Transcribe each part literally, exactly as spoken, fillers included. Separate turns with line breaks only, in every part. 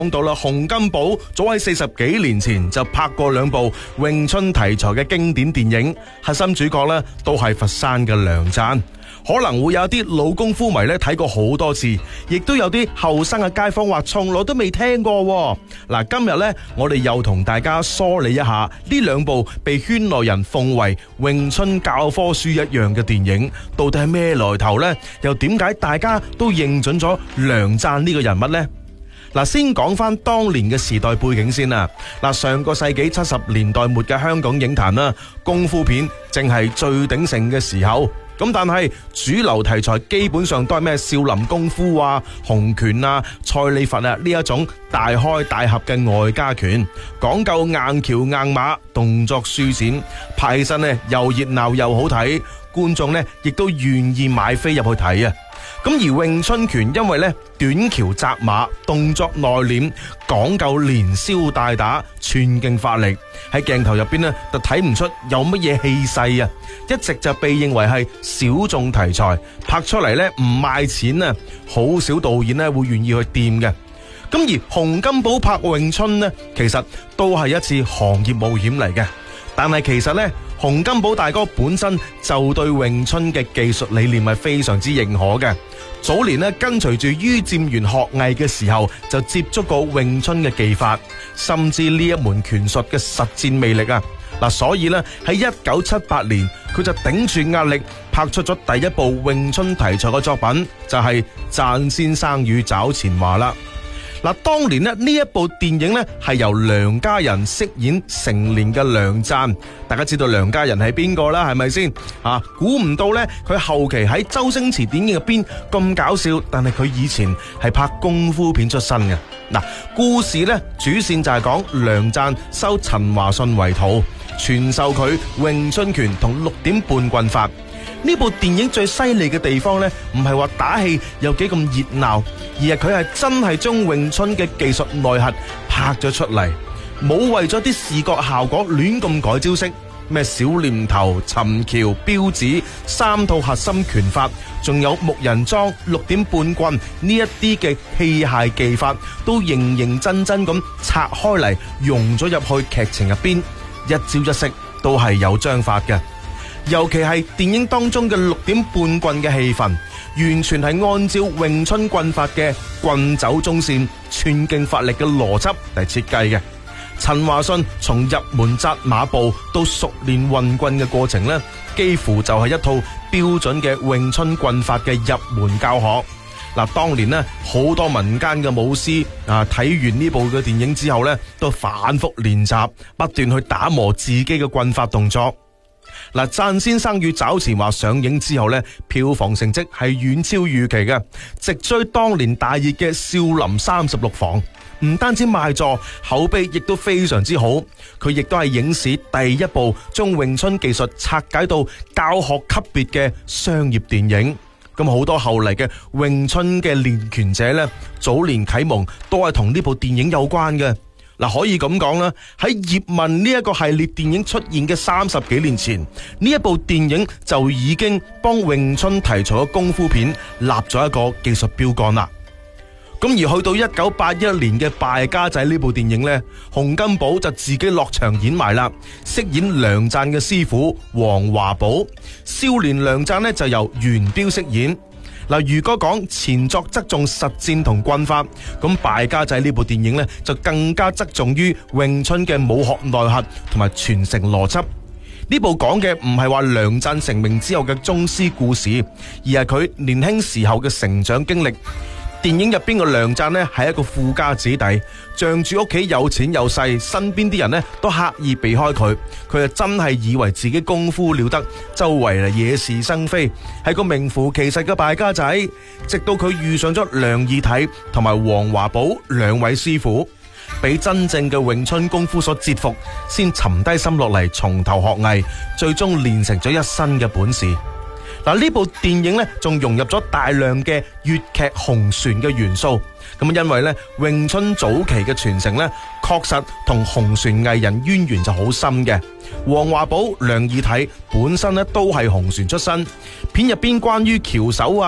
講到啦，洪金寶早喺四十幾年前就拍過兩部詠春題材嘅經典電影，核心主角呢都係佛山嘅梁贊。可能會有啲老功夫迷咧睇過好多次，亦都有啲後生嘅街坊話從來都未聽過。嗱，今日呢，我哋又同大家梳理一下呢兩部被圈內人奉為詠春教科書一樣嘅電影，到底係咩來頭呢？又點解大家都認準咗梁贊呢個人物呢？嗱，先講翻當年嘅時代背景先啦。嗱，上個世紀七十年代末嘅香港影壇啦，功夫片正係最鼎盛嘅時候。咁但係主流題材基本上都係咩少林功夫啊、洪拳啊、蔡李佛啊呢一種大開大合嘅外家拳，講究硬橋硬馬，動作舒展，拍起身呢又熱鬧又好睇，觀眾呢亦都願意買飛入去睇啊！咁而詠春拳因為咧短橋扎馬，動作內斂，講究連消帶打，寸勁發力，喺鏡頭入邊呢就睇唔出有乜嘢氣勢啊！一直就被認為係小眾題材，拍出嚟呢唔賣錢啊，好少導演呢會願意去掂嘅。咁而洪金寶拍詠春呢，其實都係一次行業冒險嚟嘅。但係其實呢，洪金寶大哥本身就對詠春嘅技術理念係非常之認可嘅。早年呢，跟隨住于占元學藝嘅時候，就接觸過詠春嘅技法，深知呢一門拳術嘅實戰魅力啊！嗱，所以呢，喺一九七八年，佢就頂住壓力拍出咗第一部詠春題材嘅作品，就係《贊先生與爪前話》啦。嗱，當年呢呢一部電影呢係由梁家仁飾演成年嘅梁贊，大家知道梁家仁係邊個啦？係咪先？啊，估唔到呢，佢後期喺周星馳電影入邊咁搞笑，但係佢以前係拍功夫片出身嘅。嗱，故事呢主線就係講梁贊收陳華信為徒，傳授佢詠春拳同六點半棍法。呢部電影最犀利嘅地方呢，唔係話打戲有幾咁熱鬧，而係佢係真係將詠春嘅技術內核拍咗出嚟，冇為咗啲視覺效果亂咁改招式，咩小念頭、尋橋、標指三套核心拳法，仲有木人樁、六點半棍呢一啲嘅器械技法，都認認真真咁拆開嚟，融咗入去劇情入邊，一招一式都係有章法嘅。尤其係電影當中嘅六點半棍嘅戲份，完全係按照詠春棍法嘅棍走中線、寸勁發力嘅邏輯嚟設計嘅。陳華信從入門紮馬步到熟練運棍嘅過程呢，幾乎就係一套標準嘅詠春棍法嘅入門教學。嗱，當年呢，好多民間嘅武師啊，睇完呢部嘅電影之後呢，都反覆練習，不斷去打磨自己嘅棍法動作。嗱，贊先生與爪前話上映之後呢，票房成績係遠超預期嘅，直追當年大熱嘅少林三十六房。唔單止賣座，口碑亦都非常之好。佢亦都係影史第一部將詠春技術拆解到教學級別嘅商業電影。咁好多後嚟嘅詠春嘅練拳者呢，早年啟蒙都係同呢部電影有關嘅。嗱，可以咁講啦，喺葉問呢一個系列電影出現嘅三十幾年前，呢一部電影就已經幫詠春題材嘅功夫片立咗一個技術標杆啦。咁而去到一九八一年嘅敗家仔呢部電影呢，洪金寶就自己落場演埋啦，飾演梁贊嘅師傅黃華寶，少年梁贊呢就由元彪飾演。嗱，如果講前作側重實戰同棍法，咁敗家仔呢部電影呢就更加側重於詠春嘅武學內核同埋傳承邏輯。呢部講嘅唔係話梁贊成名之後嘅宗師故事，而係佢年輕時候嘅成長經歷。電影入邊嘅梁贊呢係一個富家子弟，仗住屋企有錢有勢，身邊啲人呢都刻意避開佢，佢就真係以為自己功夫了得，周圍嚟惹是生非，係個名副其實嘅敗家仔。直到佢遇上咗梁義體同埋黃華寶兩位師傅，俾真正嘅詠春功夫所折服，先沉低心落嚟從頭學藝，最終練成咗一身嘅本事。嗱，呢部電影咧，仲融入咗大量嘅粵劇紅船嘅元素。咁因為咧，詠春早期嘅傳承咧，確實同紅船藝人淵源就好深嘅。黃華寶、梁義體本身咧都係紅船出身，片入邊關於翹手啊、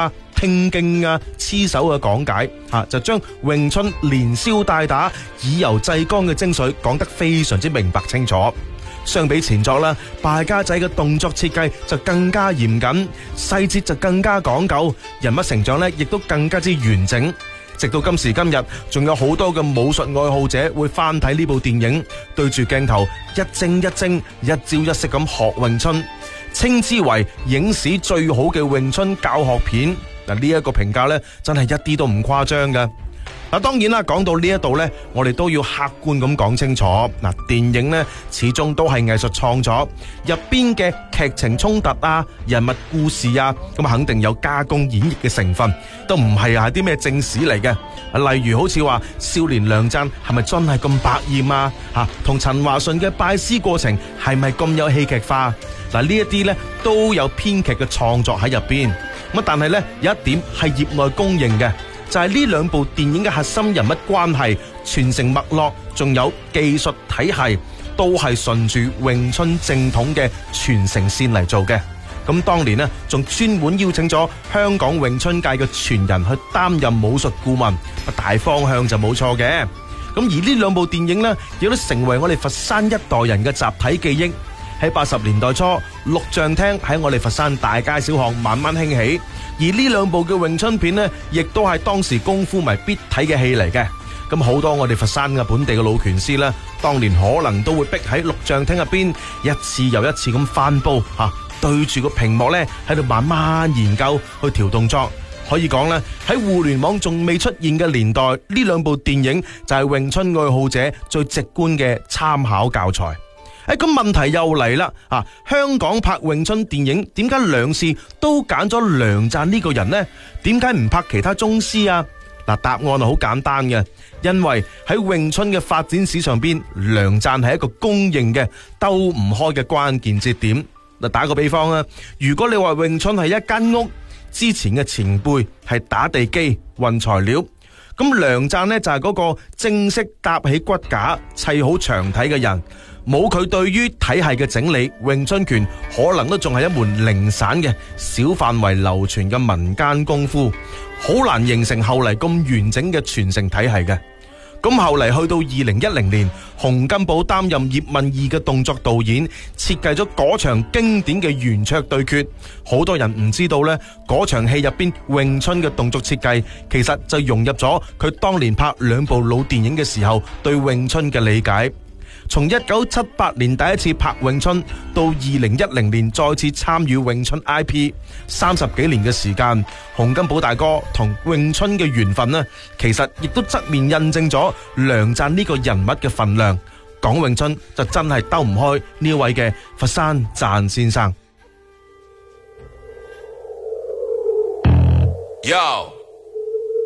拼勁啊、黐手嘅講解，吓就將詠春連消帶打、以柔制剛嘅精髓講得非常之明白清楚。相比前作啦，敗家仔嘅動作設計就更加嚴謹，細節就更加講究，人物成長咧亦都更加之完整。直到今時今日，仲有好多嘅武術愛好者會翻睇呢部電影，對住鏡頭一精一精、一招一式咁學詠春，稱之為影史最好嘅詠春教學片。嗱，呢一個評價咧真係一啲都唔誇張㗎。嗱，當然啦，講到呢一度呢，我哋都要客觀咁講清楚。嗱，電影呢始終都係藝術創作，入邊嘅劇情衝突啊、人物故事啊，咁肯定有加工演繹嘅成分，都唔係啊啲咩正史嚟嘅。例如好似話少年良贊係咪真係咁百厭啊？吓，同陳華順嘅拜師過程係咪咁有戲劇化？嗱，呢一啲呢都有編劇嘅創作喺入邊。咁但係呢，有一點係業內公認嘅。就係呢兩部電影嘅核心人物關係、傳承脈絡，仲有技術體系，都係順住詠春正統嘅傳承線嚟做嘅。咁當年呢，仲專門邀請咗香港詠春界嘅傳人去擔任武術顧問，大方向就冇錯嘅。咁而呢兩部電影呢，亦都成為我哋佛山一代人嘅集體記憶。喺八十年代初，錄像廳喺我哋佛山大街小巷慢慢興起。而呢兩部嘅詠春片呢，亦都係當時功夫迷必睇嘅戲嚟嘅。咁好多我哋佛山嘅本地嘅老拳師呢，當年可能都會逼喺錄像廳入邊一次又一次咁翻煲吓，對住個屏幕呢，喺度慢慢研究去調動作。可以講呢，喺互聯網仲未出現嘅年代，呢兩部電影就係詠春愛好者最直觀嘅參考教材。誒，咁問題又嚟啦！啊，香港拍詠春電影，點解兩次都揀咗良贊呢個人呢？點解唔拍其他宗師啊？嗱，答案係好簡單嘅，因為喺詠春嘅發展史上邊，良贊係一個公認嘅兜唔開嘅關鍵節點。嗱，打個比方啊，如果你話詠春係一間屋，之前嘅前輩係打地基、運材料，咁良贊呢就係嗰個正式搭起骨架、砌好牆體嘅人。冇佢對於體系嘅整理，詠春拳可能都仲係一門零散嘅小範圍流傳嘅民間功夫，好難形成後嚟咁完整嘅傳承體系嘅。咁後嚟去到二零一零年，洪金寶擔任葉問二嘅動作導演，設計咗嗰場經典嘅圓桌對決。好多人唔知道呢，嗰場戲入邊詠春嘅動作設計，其實就融入咗佢當年拍兩部老電影嘅時候對詠春嘅理解。從一九七八年第一次拍詠春，到二零一零年再次參與詠春 I P， 三十幾年嘅時間，洪金寶大哥同詠春嘅緣分呢，其實亦都側面印證咗良贊呢個人物嘅份量。講詠春就真係兜唔開呢位嘅佛山贊先生。Yo